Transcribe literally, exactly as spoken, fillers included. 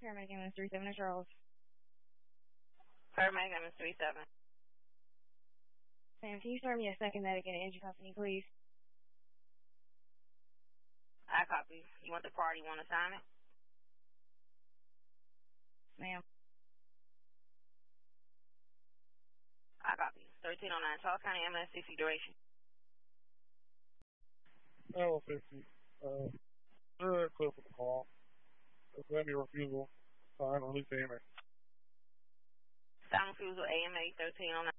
Paramedic M S three seven to Charles. Paramedic M S three seven. Sam, can you start me a second medic in an engine company, please? I copy. You want the party, you want assignment? Ma'am. I copy. thirteen oh nine, Charles County, M S sixty duration. L fifty. Uh, they're clear for the call. If any refusal, sign release A M A. Sound refusal, A M A thirteen oh nine.